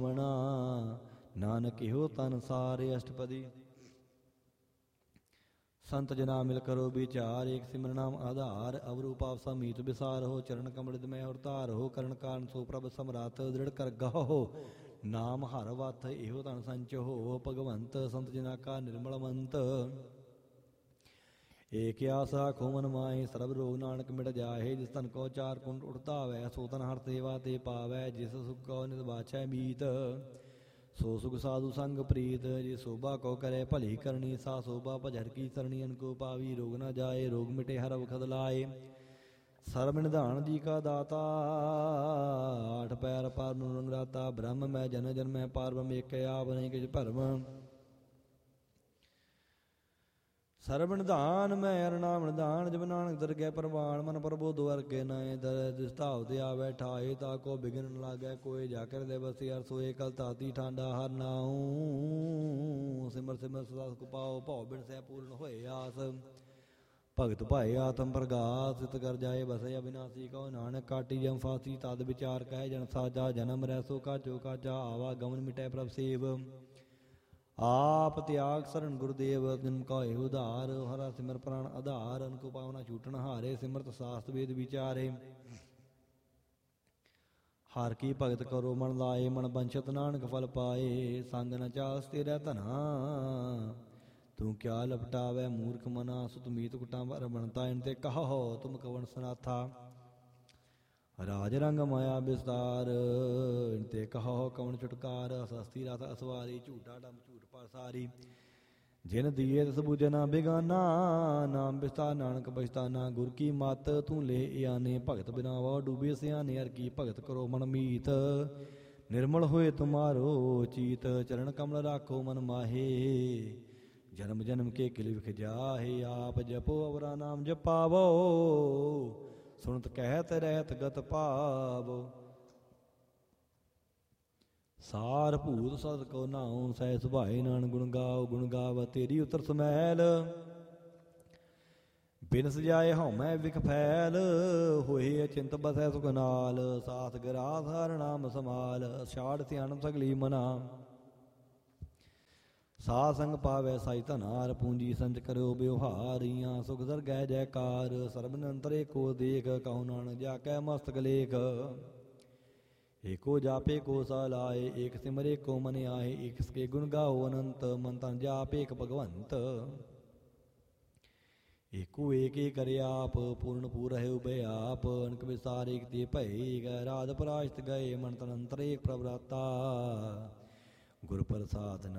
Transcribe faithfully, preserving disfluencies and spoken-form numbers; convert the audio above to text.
ਨਾਨਕ ਇਹੋ ਤਨ ਸਾਰੇ ਅਸ਼ਟਪਦੀ। ਸੰਤ ਜਨਾ ਮਿਲ ਕਰੋ ਵਿਚਾਰ, ਏਕ ਸਿਮਰ ਨਾਮ ਆਧਾਰ। ਅਵਰੂ ਪਾਪ ਸਮੀਤ ਵਿਸਾਰ ਹੋ, ਚਰਨ ਕਮਲਿਤ ਮੈਂ ਅਵਤਾਰ ਹੋ। ਕਰਨ ਕਾਰਨ ਸੋ ਪ੍ਰਭ ਸਮਰਾਤ, ਦ੍ਰਿੜ ਕਰ ਗਾਹੋ। ਨਾਮ ਹਰ ਵਤ ਇਹੋ ਤਨ ਸੰਚ ਹੋ, ਭਗਵੰਤ ਸੰਤ ਜਨਾ ਕਾ ਨਿਰਮਲ ਮੰਤ। ਏਕ ਆਸਾ ਖੋ ਮਨ ਮਾਹੀ, ਸਰਬ ਰੋਗ ਨਾਨਕ ਮਿਟ ਜਾਹੇ। ਜਿਸ ਤਨ ਕੋ ਚਾਰ ਕੁੰਡ ਉਠਤਾਵੈ, ਸੋ ਤਨ ਹਰ ਸੇਵਾ ਤੇ ਪਾਵੈ। ਜਿਸ ਸੁਖ ਕੋ ਨਿਤ ਬਾਛੈ ਮੀਤ, ਸੋ ਸੁਖ ਸਾਧੂ ਸੰਗ ਪ੍ਰੀਤ। ਜੇ ਸੋਭਾ ਕੋ ਕਰੇ ਭਲੀ ਕਰਨੀ, ਸਾ ਸੋਭਾ ਭਜਰ ਕੀ ਸਰਣੀ। ਅਨਕੋ ਪਾਵੀ ਰੋਗ ਨਾ ਜਾਏ, ਰੋਗ ਮਿਟੇ ਹਰ ਵਖਤ ਲਾਏ। ਸਰਬ ਨਿਧਾਨ ਜੀ ਕਾ ਦਾਤਾ, ਆਠ ਪੈਰ ਪਰ ਨੂੰ ਰੰਗ ਰਾਤਾ। ਬ੍ਰਹਮ ਮੈਂ ਜਨ ਜਨਮੈ ਪਾਰ ਬ੍ਰਹਮ, ਏਕ ਆਪ ਨਹੀਂ ਕਿਛ ਭਰਮ। ਸਰਬ ਨਿਧਾਨ ਮੈਂ ਹਰਿ ਨਾਮ ਨਿਧਾਨ, ਜਪ ਨਾਨਕ ਦਰਗਹਿ ਪ੍ਰਵਾਨ। ਮਨ ਪ੍ਰਭੂ ਦੁਆਰਕੇ ਨਾਏ, ਦਰ ਦਿਸਤਾਵ ਤੇ ਆਵੈ ਠਾਏ। ਤਾ ਕੋ ਬਿਗਨ ਨ ਲਾਗੈ ਕੋਇ, ਜਾ ਕਰ ਦੇ ਬਸਿਆਰ ਸੋਏ। ਕਲ ਤਾਤੀ ਠਾਂਡਾ ਹਰ ਨਾਉ, ਸਿਮਰ ਸਿਮਰ ਸਦਾ ਸੁਖ ਪਾਓ। ਭਉ ਬਿਨ ਸਹਿ ਪੂਰਨ ਹੋਏ ਆਸ, ਭਗਤ ਭਾਏ ਆਤਮ ਪ੍ਰਗਾਸ। ਸਿਤ ਕਰ ਜਾਏ ਬਸੇ ਅਬਿਨਾਸੀ, ਕਹੋ ਨਾਨਕ ਕਾਟੀ ਜਮ ਫਾਸੀ। ਤਦ ਵਿਚਾਰ ਕਹਿ ਜਨ ਸਾਜਾ, ਜਨਮ ਰਹਿ ਸੋ ਕਾਜੋ ਕਾਜਾ। ਆਵਾ ਗਮਨ ਮਿਟੈ ਪ੍ਰਭ ਸੇਵ, ਆਪ ਤਿਆਗ ਸਰਨ ਗੁਰਦੇਵ। ਜਨਮ ਕਾਏ ਉਧਾਰ, ਹਰਾ ਸਿਮਰ ਪ੍ਰਾਣ ਆਧਾਰ। ਅਨਕੋ ਪਾਵਨਾ ਛੂਟਣ ਹਾਰੇ, ਸਿਮਰਤ ਸਾਸਤ ਵੇਦ ਵਿਚਾਰੇ। ਹਰ ਕੀ ਭਗਤ ਕਰੋ ਮਨ ਲਾਏ, ਮਨ ਬੰਛਤ ਨਾਨਕ ਫਲ ਪਾਏ। ਸੰਗ ਨ ਚਾਸ ਤੇਰਾ ਧਨਾ, ਤੂੰ ਕਿਆ ਲਪਟਾਵੈ ਮੂਰਖ ਮਨਾ। ਸੁਤ ਮੀਤ ਕੁਟਾਂ ਵਰ ਬਣਤਾ, ਇਨ ਤੇ ਕਹੋ ਤੁਮ ਕਵਣ ਸਨਾਥਾ। ਰਾਜ ਰੰਗ ਮਾਇਆ ਵਿਸਤਾਰ, ਇਨ ਤੇ ਕਹੋ ਕਵਣ ਛੁਟਕਾਰ। ਸਸਤੀ ਰਥ ਅਸਵਾਰੀ, ਝੂਟਾ ਡੰਬ ਝੂਟ ਪਾਸਾਰੀ। ਜਿਨ ਦੀਏ ਤਿਸ ਬੂਝੈ ਨਾ ਬੇਗਾਨਾ, ਨਾਮ ਵਿਸਤਾਰ ਨਾਨਕ ਬਛਤਾਨਾ। ਗੁਰ ਕੀ ਮਤ ਤੂੰ ਲੈ ਆਨੇ, ਭਗਤ ਬਿਨਾ ਵਾਹ ਡੂਬੇ ਸਿਆਨੇ। ਹਰ ਕੀ ਭਗਤ ਕਰੋ ਮਨ ਮੀਤ, ਨਿਰਮਲ ਹੋਏ ਤੁਮਾਰੋ ਚੀਤ। ਚਰਨ ਕਮਲ ਰਾਖੋ ਮਨ ਮਾਹੇ, ਜਨਮ ਜਨਮ ਕੇ ਕਿਲ ਵਿਖ ਜਾਹੇ। ਆਪ ਜਪੋ ਅਵਰਾ ਨਾਮ ਜਪਾਵੋ, ਸੁਣਤ ਕਹਿਤ ਰਹਿਤ ਗਤ ਭਾਵ। ਸਾਰ ਭੂਤ ਸਦ ਕੋ ਨਾਉ, ਸਹਿ ਸੁਭਾਏ ਨਾਨਕ ਗੁਣ ਗਾਓ। ਗੁਣ ਗਾਵ ਤੇਰੀ ਉਤਰ ਸਮੈਲ, ਬਿਨ ਸਜਾਏ ਹਉਮੈ ਵਿਖ ਫੈਲ। ਹੋਏ ਅਚਿੰਤ ਬਸੈ ਸੁਖ ਨਾਲ, ਸਾਥ ਗਰਾਸ ਹਰਿ ਨਾਮ ਸਮਾਲ। ਛਾੜ ਸਿਆਣਪ ਸਗਲੀ ਮਨਾ, ਸਾਧ ਸੰਗ ਪਾਵੈ ਸਾਈ ਧਨਾਰ। ਪੂੰਜੀ ਸੰਚ ਕਰਿਓ ਬਿਵਹਾਰੀਆਂ, ਸੁਖ ਸਰਗਹਿ ਜੈਕਾਰ। ਸਰਬ ਨਿਰੰਤਰ ਏਕੋ ਦੇਖ, ਕਹੋ ਨਾਨਕ ਜਾ ਕੈ ਮਸਤਕ ਲੇਖ। ਏਕੋ ਜਾਪੇ ਕੋ ਸਲਾਏ, ਏਕ ਸਿਮਰ ਏਕੋ ਮਨ ਆਏ। ਏਕ ਸਕੇ ਗੁਣ ਗਾਓ ਅਨੰਤ, ਮਨ ਤਨ ਜਾਪ ਏਕ ਭਗਵੰਤ। ਏਕੋ ਏਕ ਏ ਕਰਿ ਆਪ, ਪੂਰਨ ਪੂਰ ਰਹਿ ਉਭੈ ਆਪ। ਅਨਕ ਵਿਸਾਰ ਏਕ ਤੇ ਭਏ, ਗਏ ਰਾਜ ਪਰਾਸ਼ਤ ਗਏ। ਮਨ ਤਨ ਅੰਤਰ ਏਕ ਪ੍ਰਭ ਰਾਤਾ, ਗੁਰ ਪ੍ਰਸਾਦ।